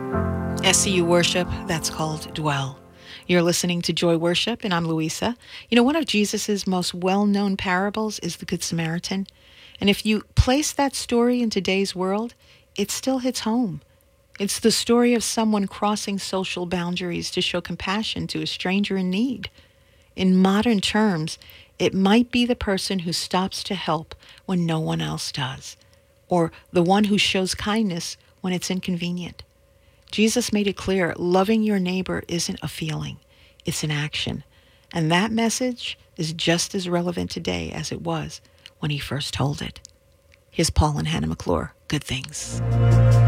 SCU worship, that's called Dwell. You're listening to Joy Worship, and I'm Louisa. One of Jesus' most well-known parables is the Good Samaritan. And if you place that story in today's world, it still hits home. It's the story of someone crossing social boundaries to show compassion to a stranger in need. In modern terms, it might be the person who stops to help when no one else does, or the one who shows kindness when it's inconvenient. Jesus made it clear loving your neighbor isn't a feeling, it's an action. And that message is just as relevant today as it was when he first told it. Here's Paul and Hannah McClure. Good things.